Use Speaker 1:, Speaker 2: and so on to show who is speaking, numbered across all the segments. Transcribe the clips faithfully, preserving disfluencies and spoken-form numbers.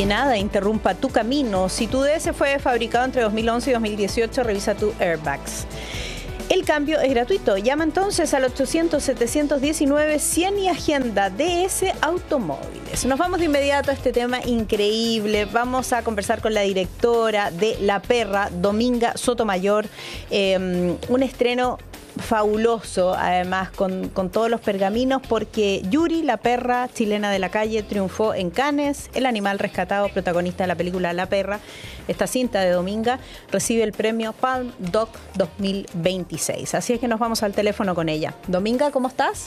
Speaker 1: que nada interrumpa tu camino. Si tu D S fue fabricado entre dos mil once y dos mil dieciocho, revisa tu airbags. El cambio es gratuito. Llama entonces al ochocientos, setecientos diecinueve, cien y agenda D S Automóviles. Nos vamos de inmediato a este tema increíble. Vamos a conversar con la directora de La Perra, Dominga Sotomayor. Eh, un estreno fabuloso, además, con, con todos los pergaminos, porque Yuri, la perra chilena de la calle, triunfó en Cannes. El animal rescatado, protagonista de la película La Perra, esta cinta de Dominga, recibe el premio Palm Doc dos mil veintiséis. Así es que nos vamos al teléfono con ella. Dominga, ¿cómo estás?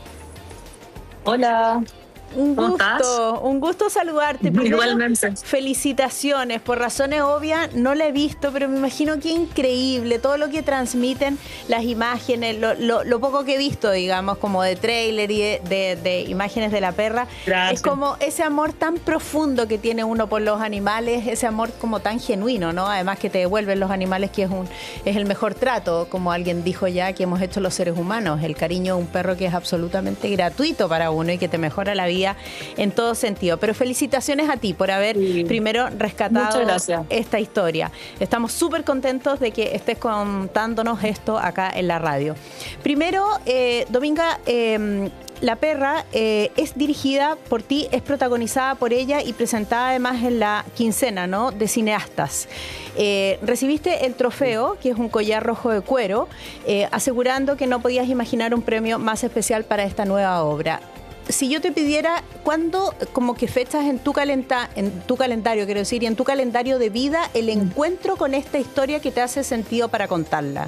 Speaker 2: Hola.
Speaker 1: Un gusto, un gusto saludarte. Primero,
Speaker 2: igualmente.
Speaker 1: Felicitaciones. Por razones obvias no la he visto, pero me imagino que increíble todo lo que transmiten las imágenes, lo, lo, lo poco que he visto, digamos, como de tráiler y de, de, de imágenes de La Perra.
Speaker 2: Gracias.
Speaker 1: Es como ese amor tan profundo que tiene uno por los animales, ese amor como tan genuino, ¿no? Además que te devuelven los animales, que es un es el mejor trato, como alguien dijo ya, que hemos hecho los seres humanos. El cariño de un perro que es absolutamente gratuito para uno y que te mejora la vida en todo sentido. Pero felicitaciones a ti por haber sí. primero rescatado esta historia. Estamos súper contentos de que estés contándonos esto acá en la radio. Primero, eh, Dominga, eh, La Perra eh, es dirigida por ti, es protagonizada por ella y presentada además en la quincena, ¿no?, de cineastas. Eh, recibiste el trofeo, que es un collar rojo de cuero, eh, asegurando que no podías imaginar un premio más especial para esta nueva obra. Si yo te pidiera, ¿cuándo, como que fechas en tu, calenta, en tu calendario, quiero decir, y en tu calendario de vida, el encuentro con esta historia que te hace sentido para contarla?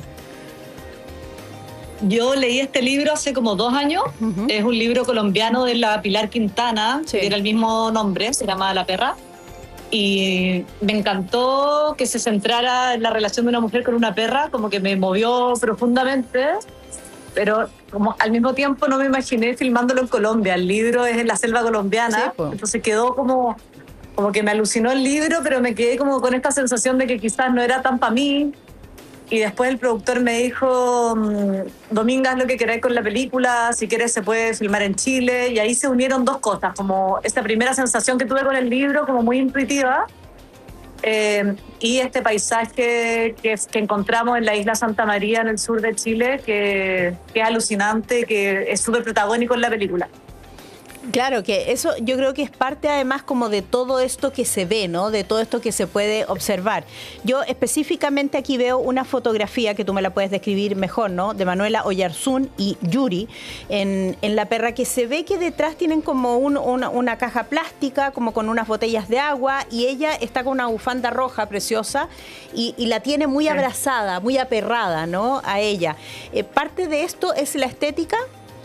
Speaker 2: Yo leí este libro hace como dos años. Uh-huh. Es un libro colombiano de la Pilar Quintana, sí. que tiene el mismo nombre, se llama La Perra. Y me encantó que se centrara en la relación de una mujer con una perra, como que me movió profundamente. Pero como al mismo tiempo no me imaginé filmándolo en Colombia. El libro es en la selva colombiana, sí, pues. Entonces quedó como, como que me alucinó el libro, pero me quedé como con esta sensación de que quizás no era tan para mí. Y después el productor me dijo, Dominga, haz lo que queráis con la película, si quieres se puede filmar en Chile. Y ahí se unieron dos cosas, como esta primera sensación que tuve con el libro, como muy intuitiva, Eh, y este paisaje que, que encontramos en la isla Santa María, en el sur de Chile, que, que es alucinante, que es súper protagónico en la película.
Speaker 1: Claro, que eso yo creo que es parte además como de todo esto que se ve, ¿no? De todo esto que se puede observar. Yo específicamente aquí veo una fotografía que tú me la puedes describir mejor, ¿no? De Manuela Oyarzún y Yuri en, en La Perra, que se ve que detrás tienen como un, una, una caja plástica, como con unas botellas de agua, y ella está con una bufanda roja preciosa y, y la tiene muy abrazada, muy aperrada, ¿no?, a ella. Eh, ¿Parte de esto es la estética?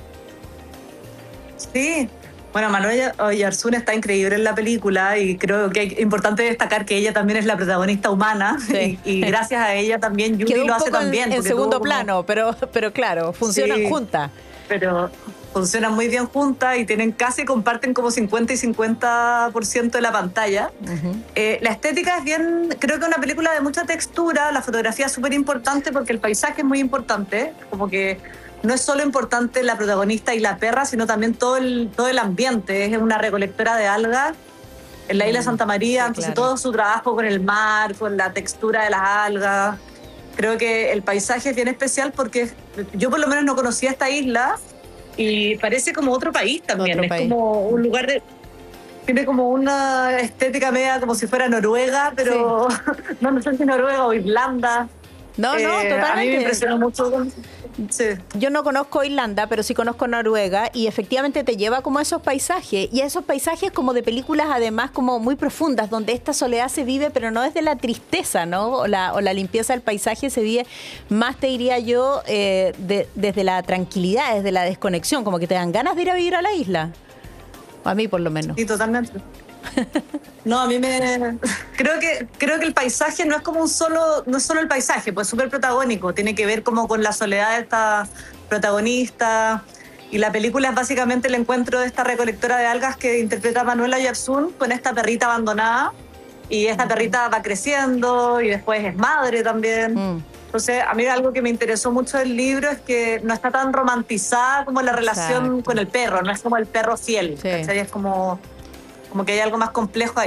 Speaker 2: Sí. Bueno, Manuela Oyarzún está increíble en la película y creo que es importante destacar que ella también es la protagonista humana, sí. y, y gracias a ella también Yuri
Speaker 1: Quedó
Speaker 2: lo hace también.
Speaker 1: En, en segundo
Speaker 2: como...
Speaker 1: plano, pero, pero claro, funcionan sí, juntas.
Speaker 2: Pero funcionan muy bien juntas y tienen casi, comparten como cincuenta y cincuenta por ciento de la pantalla. Uh-huh. Eh, la estética es bien, creo que es una película de mucha textura, la fotografía es súper importante porque el paisaje es muy importante, como que no es solo importante la protagonista y la perra, sino también todo el, todo el ambiente. Es una recolectora de algas en la isla de Santa María, sí, entonces claro. todo su trabajo con el mar, con la textura de las algas. Creo que el paisaje es bien especial porque yo por lo menos no conocía esta isla y parece como otro país también. Otro es país. Como un lugar de... Tiene como una estética media como si fuera Noruega, pero sí. no, no sé si Noruega o Irlanda.
Speaker 1: No, no, eh, totalmente.
Speaker 2: A mí me impresionó mucho.
Speaker 1: Sí. Yo no conozco Irlanda, pero sí conozco Noruega y efectivamente te lleva como a esos paisajes y a esos paisajes como de películas además como muy profundas, donde esta soledad se vive, pero no desde la tristeza, ¿no? O la, o la limpieza del paisaje se vive más, te diría yo, eh, de, desde la tranquilidad, desde la desconexión, como que te dan ganas de ir a vivir a la isla. A mí por lo menos.
Speaker 2: Sí, totalmente. No, a mí me... Creo que, creo que el paisaje no es como un solo... No es solo el paisaje, pues es súper protagónico. Tiene que ver como con la soledad de esta protagonista. Y la película es básicamente el encuentro de esta recolectora de algas que interpreta Manuela Oyarzún con esta perrita abandonada. Y esta perrita va creciendo y después es madre también. Mm. Entonces, a mí algo que me interesó mucho del libro es que no está tan romantizada como la relación Exacto. con el perro. No es como el perro fiel. Sí. Es como... Como que hay algo más complejo ahí.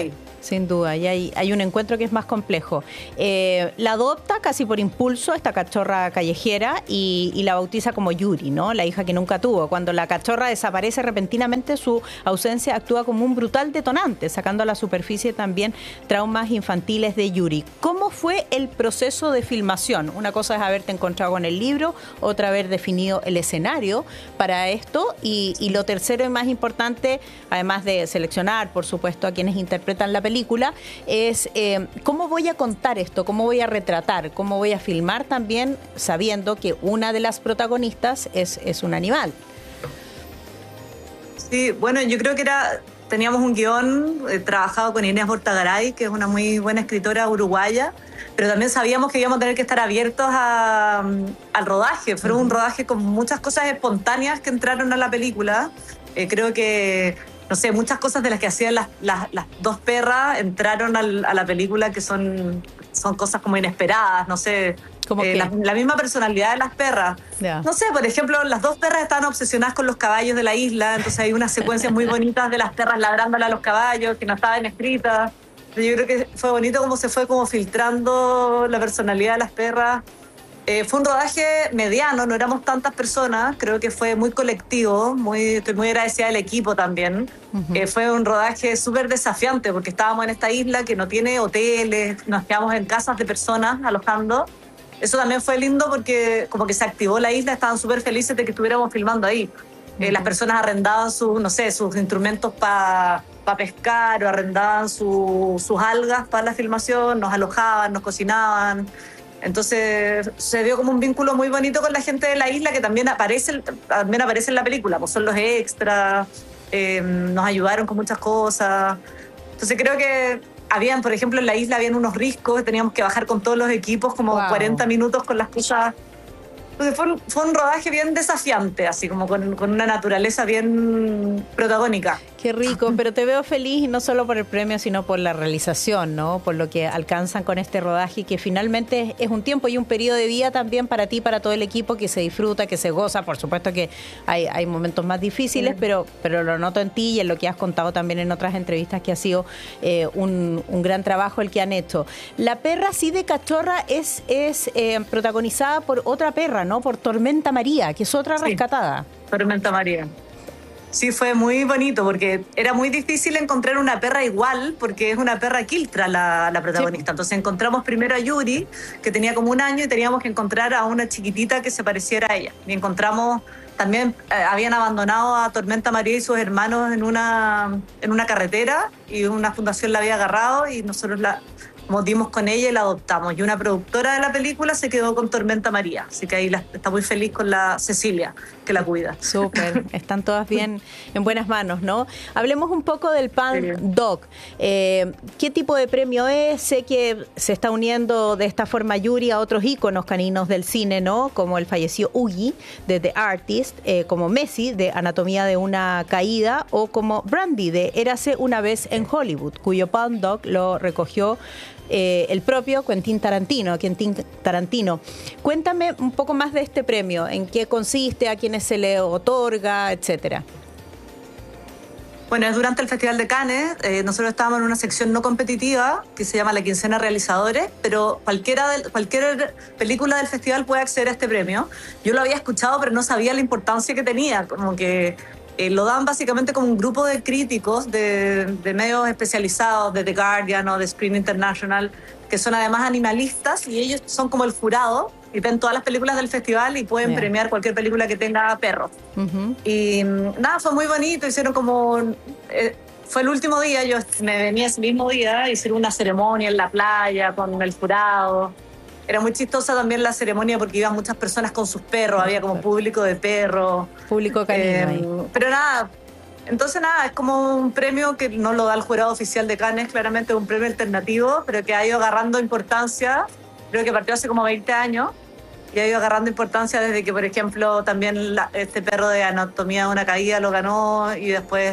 Speaker 1: Sin duda, y hay, hay un encuentro que es más complejo. Eh, la adopta casi por impulso esta cachorra callejera y, y la bautiza como Yuri, ¿no? La hija que nunca tuvo. Cuando la cachorra desaparece repentinamente, su ausencia actúa como un brutal detonante, sacando a la superficie también traumas infantiles de Yuri. ¿Cómo fue el proceso de filmación? Una cosa es haberte encontrado con el libro, otra haber definido el escenario para esto y, y lo tercero y más importante, además de seleccionar, por supuesto, a quienes interpretan la película, película es eh, cómo voy a contar esto, cómo voy a retratar, cómo voy a filmar también sabiendo que una de las protagonistas es, es un animal.
Speaker 2: Sí, bueno, yo creo que era teníamos un guión eh, trabajado con Inés Bortagaray, que es una muy buena escritora uruguaya, pero también sabíamos que íbamos a tener que estar abiertos a, al rodaje. Fue uh-huh. un rodaje con muchas cosas espontáneas que entraron a la película. Eh, creo que no sé, muchas cosas de las que hacían las, las, las dos perras entraron al, a la película que son, son cosas como inesperadas, no sé.
Speaker 1: ¿Cómo
Speaker 2: eh,
Speaker 1: qué?
Speaker 2: La, la misma personalidad de las perras.
Speaker 1: Yeah.
Speaker 2: No sé, por ejemplo, las dos perras estaban obsesionadas con los caballos de la isla, entonces hay unas secuencias muy bonitas de las perras ladrándole a los caballos que no estaban escritas. Yo creo que fue bonito cómo se fue como filtrando la personalidad de las perras. Eh, fue un rodaje mediano, no éramos tantas personas, creo que fue muy colectivo, muy, estoy muy agradecida del equipo también. Uh-huh. Eh, fue un rodaje súper desafiante porque estábamos en esta isla que no tiene hoteles, nos quedamos en casas de personas alojando. Eso también fue lindo porque como que se activó la isla, estaban súper felices de que estuviéramos filmando ahí. Uh-huh. Eh, las personas arrendaban sus, no sé, sus instrumentos para pa pescar o arrendaban su, sus algas para la filmación, nos alojaban, nos cocinaban. Entonces se dio como un vínculo muy bonito con la gente de la isla que también aparece, también aparece en la película, pues son los extras, eh, nos ayudaron con muchas cosas. Entonces creo que habían, por ejemplo, en la isla habían unos riscos, teníamos que bajar con todos los equipos como wow. cuarenta minutos con las cosas. Entonces fue un, fue un rodaje bien desafiante, así como con, con una naturaleza bien protagónica.
Speaker 1: Qué rico, pero te veo feliz y no solo por el premio, sino por la realización, ¿no? Por lo que alcanzan con este rodaje, que finalmente es un tiempo y un periodo de vida también para ti, para todo el equipo, que se disfruta, que se goza. Por supuesto que hay, hay momentos más difíciles, sí. pero, pero lo noto en ti y en lo que has contado también en otras entrevistas, que ha sido eh, un, un gran trabajo el que han hecho. La perra, sí, de cachorra es, es eh, protagonizada por otra perra, ¿no? Por Tormenta María, que es otra sí, rescatada.
Speaker 2: Tormenta María. Sí, fue muy bonito porque era muy difícil encontrar una perra igual porque es una perra quiltra la, la protagonista. Sí. Entonces encontramos primero a Yuri, que tenía como un año, y teníamos que encontrar a una chiquitita que se pareciera a ella. Y encontramos, también eh, habían abandonado a Tormenta María y sus hermanos en una, en una carretera y una fundación la había agarrado y nosotros la... Como dimos con ella y la adoptamos. Y una productora de la película se quedó con Tormenta María. Así que ahí la, está muy feliz con la Cecilia, que la cuida.
Speaker 1: Súper, están todas bien en buenas manos, ¿no? Hablemos un poco del Palm sí. Dog. Eh, ¿Qué tipo de premio es? Sé que se está uniendo de esta forma Yuri a otros íconos caninos del cine, ¿no? Como el fallecido Oogie de The Artist, eh, como Messi de Anatomía de una Caída, o como Brandy de Érase una vez en Hollywood, cuyo Palm Dog lo recogió Eh, el propio Quentin Tarantino, Quentin Tarantino. Cuéntame un poco más de este premio, en qué consiste, a quiénes se le otorga, etcétera.
Speaker 2: Bueno, es durante el Festival de Cannes. Eh, nosotros estábamos en una sección no competitiva que se llama la Quincena Realizadores, pero cualquiera del, cualquier película del festival puede acceder a este premio. Yo lo había escuchado, pero no sabía la importancia que tenía, como que Eh, lo dan básicamente como un grupo de críticos de, de medios especializados, de The Guardian o de Screen International, que son además animalistas y ellos son como el jurado y ven todas las películas del festival y pueden yeah. premiar cualquier película que tenga perros. Uh-huh. Y nada, fue muy bonito, hicieron como... Eh, fue el último día, yo me venía ese mismo día, hicieron una ceremonia en la playa con el jurado. Era muy chistosa también la ceremonia porque iban muchas personas con sus perros, había como público de perros.
Speaker 1: Público canino.
Speaker 2: Eh, pero nada, entonces nada, es como un premio que no lo da el jurado oficial de Cannes, claramente es un premio alternativo, pero que ha ido agarrando importancia, creo que partió hace como veinte años, y ha ido agarrando importancia desde que, por ejemplo, también la, este perro de Anatomía de una Caída lo ganó, y después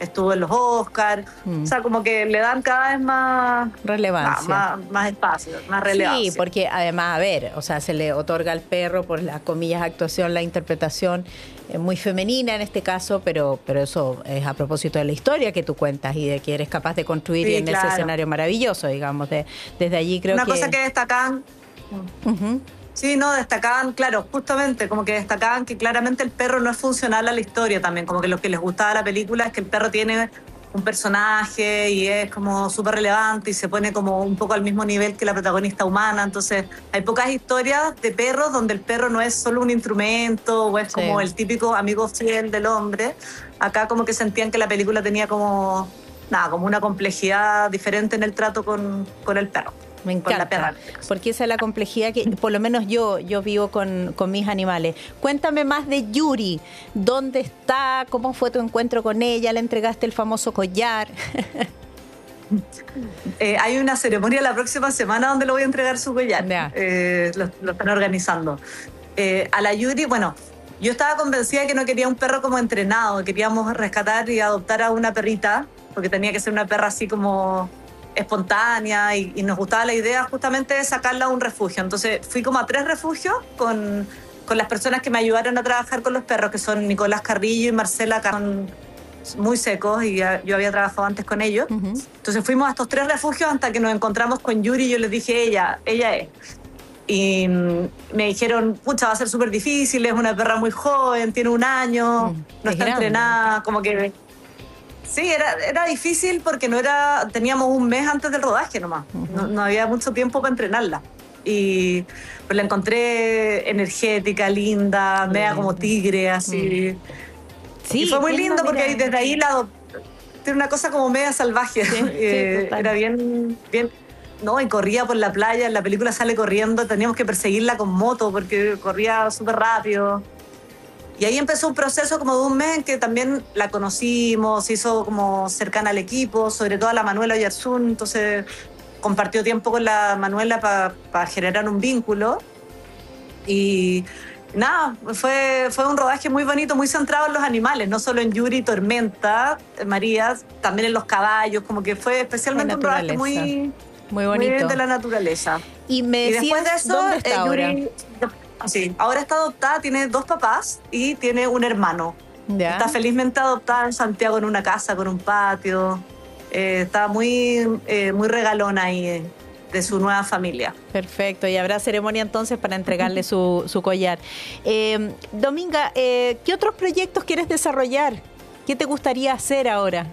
Speaker 2: estuvo en los Oscars, mm. o sea, como que le dan cada vez más
Speaker 1: relevancia,
Speaker 2: más, más, más espacio, más relevancia.
Speaker 1: Sí, porque además, a ver, o sea, se le otorga al perro por las comillas actuación, la interpretación eh, muy femenina en este caso, pero, pero eso es a propósito de la historia que tú cuentas y de que eres capaz de construir sí, en claro. ese escenario maravilloso, digamos, de, desde allí creo
Speaker 2: Una
Speaker 1: que...
Speaker 2: Una cosa que destacan... Uh-huh. Sí, no, destacaban, claro, justamente, como que destacaban que claramente el perro no es funcional a la historia también, como que lo que les gustaba de la película es que el perro tiene un personaje y es como súper relevante y se pone como un poco al mismo nivel que la protagonista humana, entonces hay pocas historias de perros donde el perro no es solo un instrumento o es sí. como el típico amigo fiel del hombre. Acá como que sentían que la película tenía como, nada, como una complejidad diferente en el trato con, con el perro.
Speaker 1: Me encanta, porque esa es la complejidad que por lo menos yo, yo vivo con, con mis animales. Cuéntame más de Yuri, ¿dónde está? ¿Cómo fue tu encuentro con ella? ¿Le entregaste el famoso collar?
Speaker 2: Eh, hay una ceremonia la próxima semana donde le voy a entregar su collar. Eh, lo, lo están organizando. Eh, a la Yuri, bueno, yo estaba convencida de que no quería un perro como entrenado, queríamos rescatar y adoptar a una perrita, porque tenía que ser una perra así como... espontánea y, y nos gustaba la idea justamente de sacarla a un refugio. Entonces fui como a tres refugios con, con las personas que me ayudaron a trabajar con los perros, que son Nicolás Carrillo y Marcela, que son muy secos y ya, yo había trabajado antes con ellos. Uh-huh. Entonces fuimos a estos tres refugios hasta que nos encontramos con Yuri y yo les dije, ella, ella es. Y me dijeron, pucha, va a ser súper difícil, es una perra muy joven, tiene un año, mm, no está grande. Entrenada, como que... Sí, era, era difícil porque no era, teníamos un mes antes del rodaje nomás, uh-huh. no, no había mucho tiempo para entrenarla. Y pues la encontré energética, linda, media como tigre, así. Sí, y fue muy lindo porque desde ahí la tiene una cosa como media salvaje. Sí, eh, sí, era bien, bien, no, y corría por la playa, en la película sale corriendo, teníamos que perseguirla con moto porque corría súper rápido. Y ahí empezó un proceso como de un mes en que también la conocimos, se hizo como cercana al equipo, sobre todo a la Manuela Oyarzún, entonces compartió tiempo con la Manuela para pa generar un vínculo. Y nada, fue, fue un rodaje muy bonito, muy centrado en los animales, no solo en Yuri, Tormenta, María, también en los caballos, como que fue especialmente un rodaje muy,
Speaker 1: muy bonito.
Speaker 2: Muy de la naturaleza.
Speaker 1: Y me decías,
Speaker 2: y después de eso,
Speaker 1: ¿dónde está
Speaker 2: eh,
Speaker 1: ahora?
Speaker 2: Yuri, Sí, ahora está adoptada, tiene dos papás y tiene un hermano. ¿Ya? Está felizmente adoptada en Santiago en una casa con un patio. Eh, está muy, eh, muy regalona ahí eh, de su nueva familia.
Speaker 1: Perfecto, y habrá ceremonia entonces para entregarle su, su collar. Eh, Dominga, eh, ¿qué otros proyectos quieres desarrollar? ¿Qué te gustaría hacer ahora?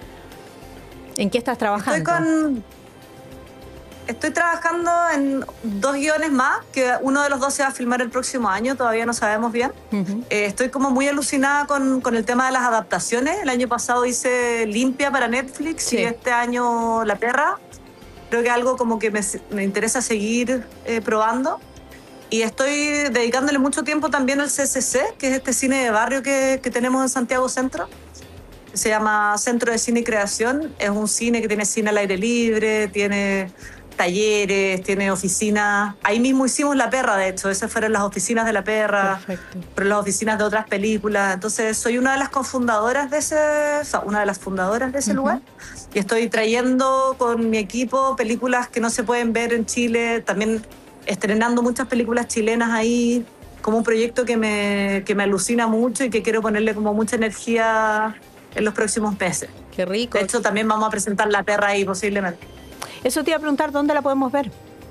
Speaker 1: ¿En qué estás trabajando?
Speaker 2: Estoy con... Estoy trabajando en dos guiones más, que uno de los dos se va a filmar el próximo año, todavía no sabemos bien. Uh-huh. eh, estoy como muy alucinada con, con el tema de las adaptaciones. El año pasado hice Limpia para Netflix sí. y este año La Perra. Creo que es algo como que me, me interesa seguir eh, probando. Y estoy dedicándole mucho tiempo también al C C C, que es este cine de barrio que, que tenemos en Santiago Centro. Se llama Centro de Cine y Creación. Es un cine que tiene cine al aire libre, tiene... talleres, tiene oficinas. Ahí mismo hicimos La Perra, de hecho. Esas fueron las oficinas de La Perra. Perfecto. Pero las oficinas de otras películas. Entonces, soy una de las cofundadoras de ese... O sea, una de las fundadoras de ese uh-huh. lugar. Y estoy trayendo con mi equipo películas que no se pueden ver en Chile. También estrenando muchas películas chilenas ahí. Como un proyecto que me, que me alucina mucho y que quiero ponerle como mucha energía en los próximos meses.
Speaker 1: Qué rico.
Speaker 2: De hecho, también vamos a presentar La Perra ahí posiblemente.
Speaker 1: Eso te iba a preguntar, ¿dónde la podemos ver?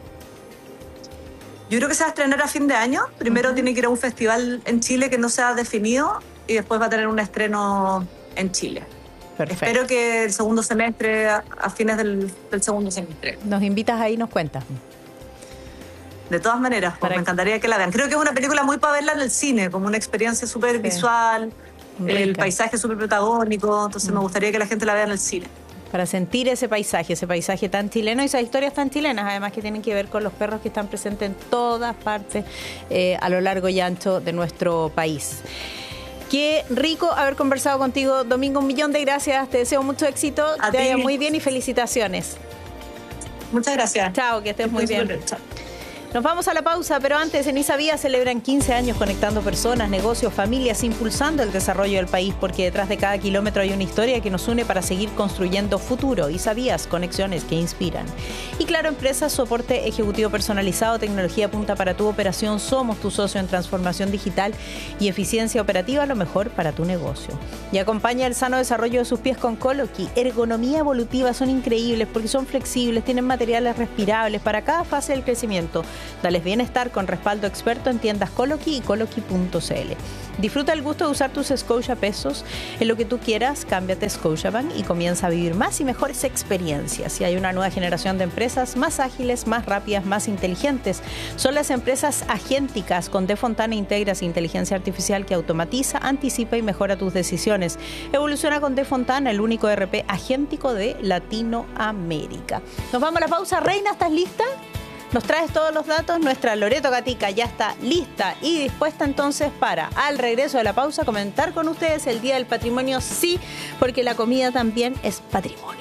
Speaker 2: Yo creo que se va a estrenar a fin de año. Primero uh-huh. tiene que ir a un festival en Chile que no se ha definido y después va a tener un estreno en Chile. Perfecto. Espero que el segundo semestre, a fines del, del segundo semestre.
Speaker 1: Nos invitas ahí y nos cuentas.
Speaker 2: De todas maneras, pues me encantaría que la vean. Creo que es una película muy para verla en el cine, como una experiencia súper sí. visual, Rica. El paisaje súper protagónico, entonces uh-huh. me gustaría que la gente la vea en el cine.
Speaker 1: Para sentir ese paisaje, ese paisaje tan chileno y esas historias tan chilenas, además que tienen que ver con los perros que están presentes en todas partes eh, a lo largo y ancho de nuestro país. Qué rico haber conversado contigo, Domingo, un millón de gracias, te deseo mucho éxito, a te vaya muy bien y felicitaciones.
Speaker 2: Muchas gracias.
Speaker 1: Chao, que estés muy bien. Chao. Nos vamos a la pausa, pero antes en Isavía celebran quince años conectando personas, negocios, familias, impulsando el desarrollo del país, porque detrás de cada kilómetro hay una historia que nos une para seguir construyendo futuro. Isavías, conexiones que inspiran. Y Claro Empresas, soporte ejecutivo personalizado, tecnología punta para tu operación. Somos tu socio en transformación digital y eficiencia operativa, lo mejor para tu negocio. Y acompaña el sano desarrollo de sus pies con Coloqui. Ergonomía evolutiva, son increíbles porque son flexibles, tienen materiales respirables para cada fase del crecimiento. Dales bienestar con respaldo experto en tiendas Coloqui y coloqui punto c l. Disfruta el gusto de usar tus Scotia pesos en lo que tú quieras. Cámbiate a Scotiabank y comienza a vivir más y mejores experiencias. Y hay una nueva generación de empresas más ágiles, más rápidas, más inteligentes. Son las empresas agénticas. Con De Fontana integras inteligencia artificial que automatiza, anticipa y mejora tus decisiones. Evoluciona con De Fontana, el único E R P agéntico de Latinoamérica. Nos vamos a la pausa. Reina, ¿estás lista? Nos traes todos los datos. Nuestra Loreto Gatica ya está lista y dispuesta entonces para, al regreso de la pausa, comentar con ustedes el Día del Patrimonio. Sí, porque la comida también es patrimonio.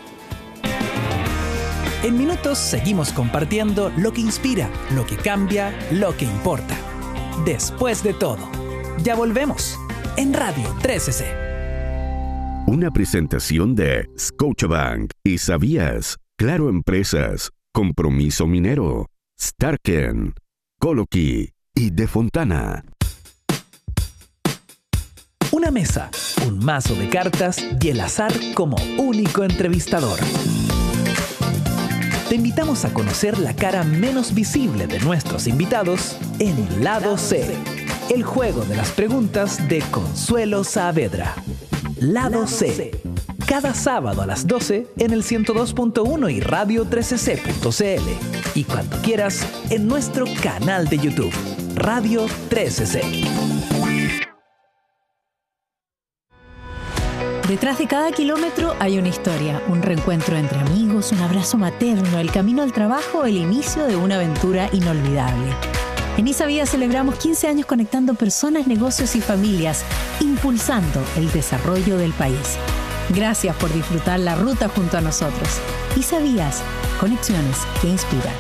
Speaker 3: En minutos seguimos compartiendo lo que inspira, lo que cambia, lo que importa. Después de todo, ya volvemos en Radio trece C.
Speaker 4: Una presentación de Scotiabank. ¿Y sabías? Claro Empresas, Compromiso Minero, Starken, Coloqui y De Fontana.
Speaker 3: Una mesa, un mazo de cartas y el azar como único entrevistador. Te invitamos a conocer la cara menos visible de nuestros invitados en Lado C, el juego de las preguntas de Consuelo Saavedra. Lado C, cada sábado a las doce en el ciento dos punto uno y radio trece c punto c l. Y cuando quieras, en nuestro canal de YouTube, Radio trece C.
Speaker 5: Detrás de cada kilómetro hay una historia, un reencuentro entre amigos, un abrazo materno, el camino al trabajo, el inicio de una aventura inolvidable. En Isavía celebramos quince años conectando personas, negocios y familias, impulsando el desarrollo del país. Gracias por disfrutar la ruta junto a nosotros. Isavías, conexiones que inspiran.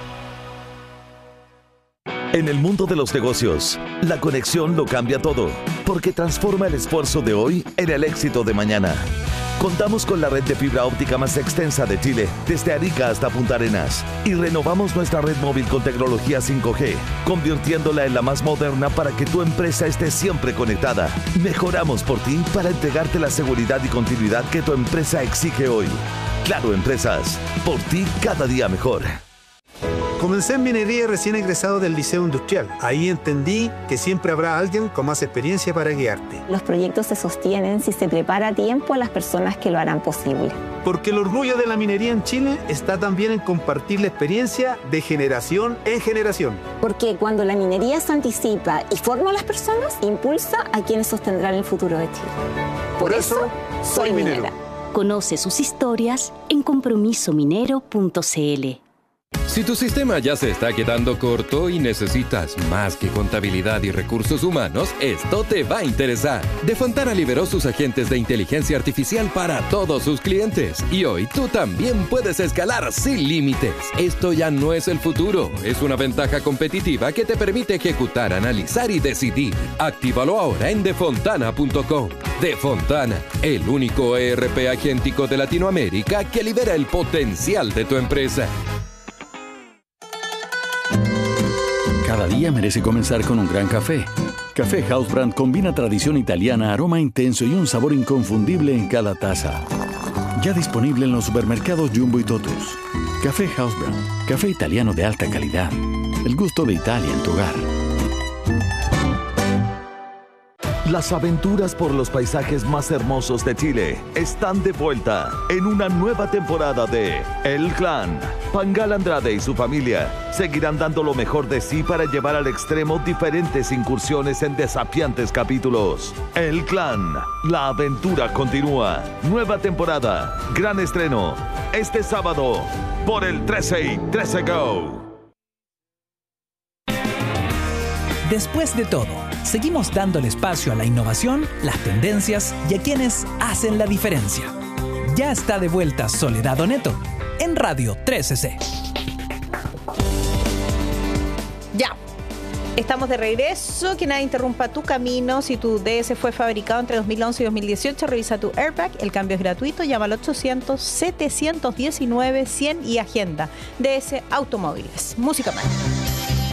Speaker 6: En el mundo de los negocios, la conexión lo cambia todo, porque transforma el esfuerzo de hoy en el éxito de mañana. Contamos con la red de fibra óptica más extensa de Chile, desde Arica hasta Punta Arenas, y renovamos nuestra red móvil con tecnología cinco G, convirtiéndola en la más moderna para que tu empresa esté siempre conectada. Mejoramos por ti para entregarte la seguridad y continuidad que tu empresa exige hoy. Claro Empresas, por ti cada día mejor.
Speaker 7: Comencé en minería recién egresado del Liceo Industrial. Ahí entendí que siempre habrá alguien con más experiencia para guiarte.
Speaker 8: Los proyectos se sostienen si se prepara a tiempo a las personas que lo harán posible.
Speaker 7: Porque el orgullo de la minería en Chile está también en compartir la experiencia de generación en generación.
Speaker 8: Porque cuando la minería se anticipa y forma a las personas, impulsa a quienes sostendrán el futuro de Chile. Por, Por eso, soy minera. minera.
Speaker 9: Conoce sus historias en compromiso minero punto c l.
Speaker 10: Si tu sistema ya se está quedando corto y necesitas más que contabilidad y recursos humanos, esto te va a interesar. De Fontana liberó sus agentes de inteligencia artificial para todos sus clientes. Y hoy tú también puedes escalar sin límites. Esto ya no es el futuro, es una ventaja competitiva que te permite ejecutar, analizar y decidir. Actívalo ahora en de fontana punto com. De Fontana, el único E R P agéntico de Latinoamérica que libera el potencial de tu empresa.
Speaker 11: Cada día merece comenzar con un gran café. Café Housebrand combina tradición italiana, aroma intenso y un sabor inconfundible en cada taza. Ya disponible en los supermercados Jumbo y Totus. Café Housebrand, café italiano de alta calidad. El gusto de Italia en tu hogar.
Speaker 6: Las aventuras por los paisajes más hermosos de Chile están de vuelta en una nueva temporada de El Clan. Pangal Andrade y su familia seguirán dando lo mejor de sí para llevar al extremo diferentes incursiones en desafiantes capítulos. El Clan, la aventura continúa. Nueva temporada, gran estreno, este sábado por el trece y trece Go.
Speaker 3: Después de todo, seguimos dándole espacio a la innovación, las tendencias y a quienes hacen la diferencia. Ya está de vuelta Soledad Oneto en Radio trece C.
Speaker 1: Estamos de regreso, que nada interrumpa tu camino. Si tu D S fue fabricado entre dos mil once y dos mil dieciocho, revisa tu airbag, el cambio es gratuito, llama al ochocientos, setecientos diecinueve, cien y agenda. D S Automóviles. Música más.